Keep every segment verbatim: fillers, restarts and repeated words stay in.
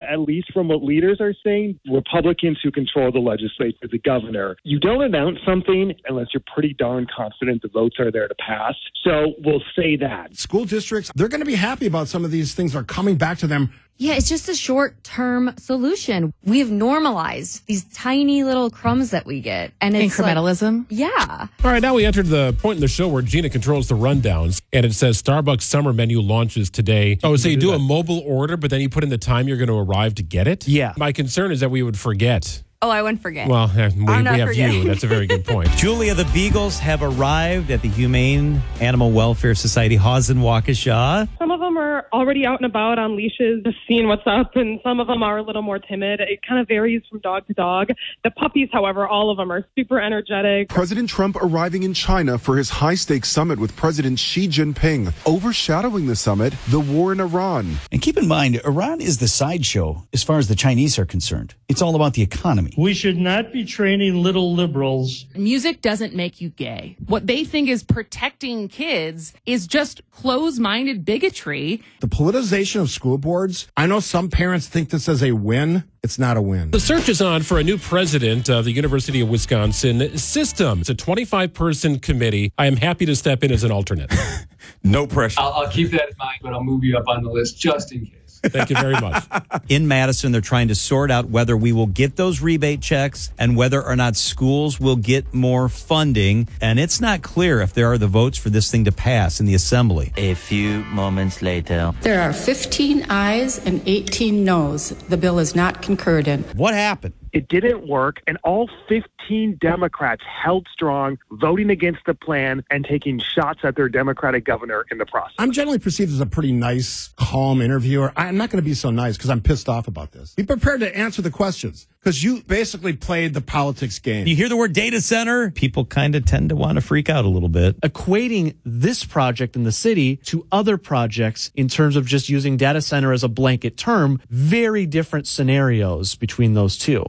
at least from what leaders are saying, Republicans who control the legislature, the governor, you don't announce something unless you're pretty darn confident the votes are there to pass. So we'll say that. School districts, they're going to be happy about some of these things that are coming back to them. Yeah, it's just a short-term solution. We've normalized these tiny little crumbs that we get. And it's incrementalism? Like, yeah. All right, now we entered the point in the show where Gina controls the rundowns, and it says Starbucks summer menu launches today. Oh, so you do a mobile order, but then you put in the time you're going to arrive to get it? Yeah. My concern is that we would forget. Oh, I wouldn't forget. Well, we, we have forgetting. you. That's a very good point. Julia, the Beagles have arrived at the Humane Animal Welfare Society, Haws and Waukesha. Some of them are already out and about on leashes, just seeing what's up, and some of them are a little more timid. It kind of varies from dog to dog. The puppies, however, all of them are super energetic. President Trump arriving in China for his high-stakes summit with President Xi Jinping. Overshadowing the summit, the war in Iran. And keep in mind, Iran is the sideshow as far as the Chinese are concerned. It's all about the economy. We should not be training little liberals. Music doesn't make you gay. What they think is protecting kids is just closed-minded bigotry. The politicization of school boards, I know some parents think this is a win. It's not a win. The search is on for a new president of the University of Wisconsin System. It's a twenty-five person committee. I am happy to step in as an alternate. No pressure. I'll, I'll keep that in mind, but I'll move you up on the list just in case. Thank you very much. In Madison, they're trying to sort out whether we will get those rebate checks and whether or not schools will get more funding. And it's not clear if there are the votes for this thing to pass in the assembly. A few moments later. There are fifteen ayes and eighteen noes. The bill is not concurred in. What happened? It didn't work, and all fifteen Democrats held strong, voting against the plan and taking shots at their Democratic governor in the process. I'm generally perceived as a pretty nice, calm interviewer. I'm not going to be so nice because I'm pissed off about this. Be prepared to answer the questions because you basically played the politics game. You hear the word data center, people kind of tend to want to freak out a little bit. Equating this project in the city to other projects in terms of just using data center as a blanket term, very different scenarios between those two.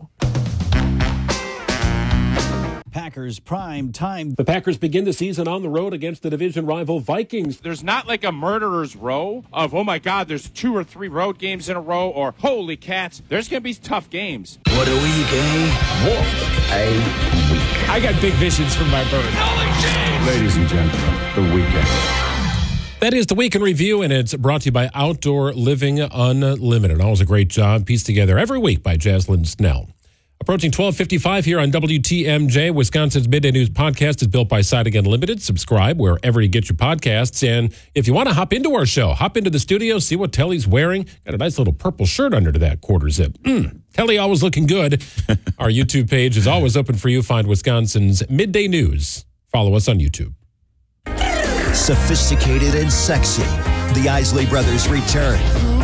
Packers prime time. The Packers begin the season on the road against the division rival Vikings. There's not like a murderer's row of, oh my God, there's two or three road games in a row, or holy cats, there's going to be tough games. What a week, eh? What a week. I got big visions from my bird. Ladies and gentlemen, the weekend. That is the Week in Review, and it's brought to you by Outdoor Living Unlimited. Always a great job pieced together every week by Jaslyn Snell. Approaching twelve fifty-five here on W T M J, Wisconsin's Midday News Podcast is built by Siding Unlimited. Subscribe wherever you get your podcasts. And if you want to hop into our show, hop into the studio, see what Telly's wearing. Got a nice little purple shirt under to that quarter zip. Mm, Telly always looking good. Our YouTube page is always open for you. Find Wisconsin's Midday News. Follow us on YouTube. Sophisticated and sexy, the Isley Brothers return.